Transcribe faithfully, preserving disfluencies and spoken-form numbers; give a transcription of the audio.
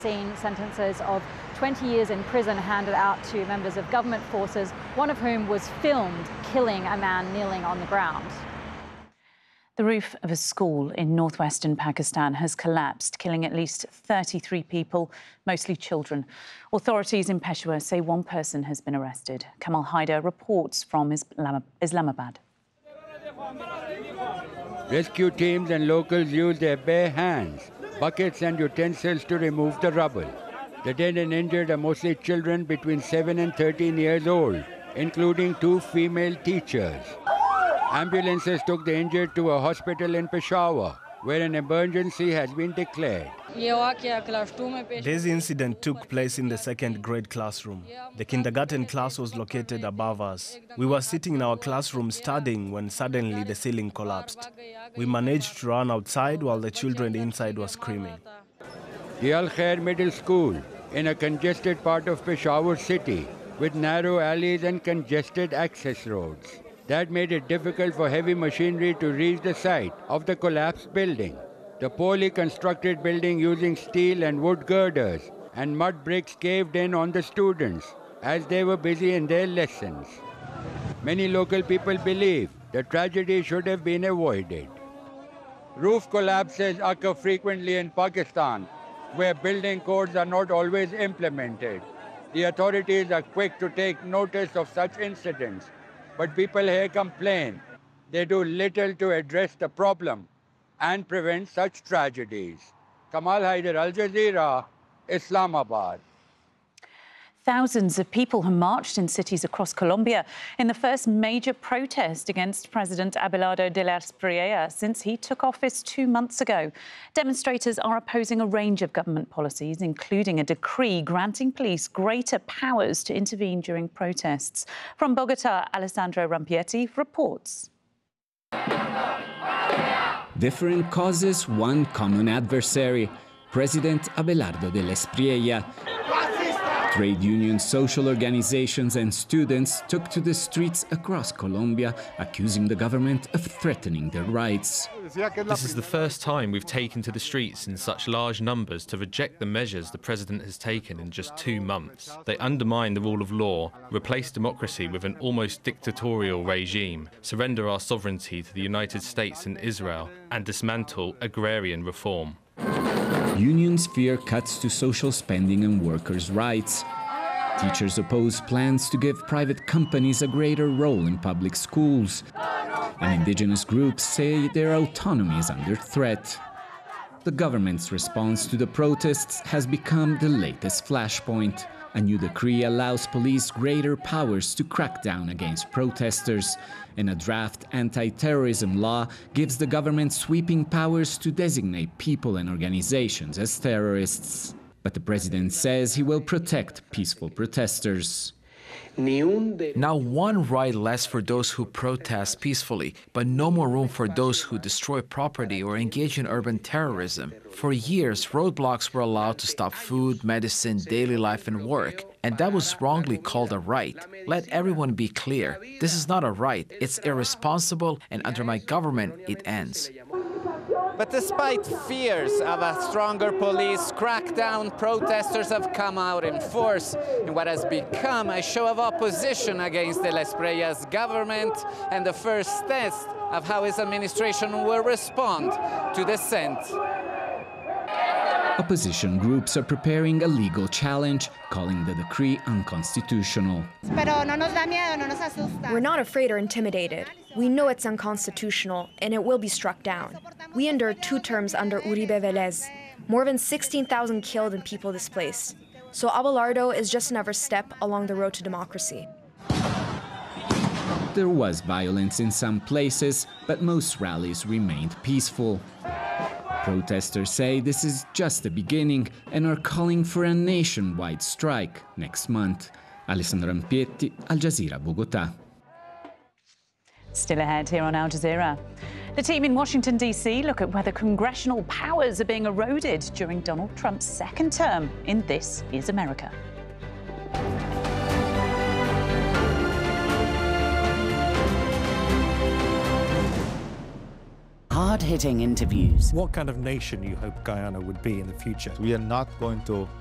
Seen sentences of twenty years in prison handed out to members of government forces, one of whom was filmed killing a man kneeling on the ground. The roof of a school in northwestern Pakistan has collapsed, killing at least thirty-three people, mostly children. Authorities in Peshawar say one person has been arrested. Kamal Haider reports from Islamabad. Rescue teams and locals used their bare hands, buckets and utensils to remove the rubble. The dead and injured are mostly children between seven and thirteen years old, including two female teachers. Ambulances took the injured to a hospital in Peshawar, where an emergency has been declared. This incident took place in the second grade classroom. The kindergarten class was located above us. We were sitting in our classroom studying when suddenly the ceiling collapsed. We managed to run outside while the children inside were screaming. The Al Khair Middle School, in a congested part of Peshawar city, with narrow alleys and congested access roads. That made it difficult for heavy machinery to reach the site of the collapsed building. The poorly constructed building using steel and wood girders and mud bricks caved in on the students as they were busy in their lessons. Many local people believe the tragedy should have been avoided. Roof collapses occur frequently in Pakistan, where building codes are not always implemented. The authorities are quick to take notice of such incidents, but people here complain they do little to address the problem and prevent such tragedies. Kamal Haider, Al Jazeera, Islamabad. Thousands of people have marched in cities across Colombia in the first major protest against President Abelardo de la Espriella since he took office two months ago. Demonstrators are opposing a range of government policies, including a decree granting police greater powers to intervene during protests. From Bogotá, Alessandro Rampietti reports. Different causes, one common adversary, President Abelardo de la Espriella. Trade unions, social organizations and students took to the streets across Colombia, accusing the government of threatening their rights. This is the first time we've taken to the streets in such large numbers to reject the measures the president has taken in just two months. They undermine the rule of law, replace democracy with an almost dictatorial regime, surrender our sovereignty to the United States and Israel, and dismantle agrarian reform. Unions fear cuts to social spending and workers' rights. Teachers oppose plans to give private companies a greater role in public schools. And indigenous groups say their autonomy is under threat. The government's response to the protests has become the latest flashpoint. A new decree allows police greater powers to crack down against protesters, and a draft anti-terrorism law gives the government sweeping powers to designate people and organizations as terrorists. But the president says he will protect peaceful protesters. Now one right less for those who protest peacefully, but no more room for those who destroy property or engage in urban terrorism. For years, roadblocks were allowed to stop food, medicine, daily life and work, and that was wrongly called a right. Let everyone be clear, this is not a right, it's irresponsible, and under my government it ends. But despite fears of a stronger police crackdown, protesters have come out in force in what has become a show of opposition against de la Espriella's government and the first test of how his administration will respond to dissent. Opposition groups are preparing a legal challenge, calling the decree unconstitutional. We're not afraid or intimidated. We know it's unconstitutional, and it will be struck down. We endured two terms under Uribe Vélez, more than sixteen thousand killed and people displaced. So Abelardo is just another step along the road to democracy. There was violence in some places, but most rallies remained peaceful. Protesters say this is just the beginning and are calling for a nationwide strike next month. Alessandro Rampietti, Al Jazeera, Bogotá. Still ahead here on Al Jazeera. The team in Washington, D C look at whether congressional powers are being eroded during Donald Trump's second term in This Is America. hard-hitting interviews. What kind of nation you hope Guyana would be in the future? We are not going to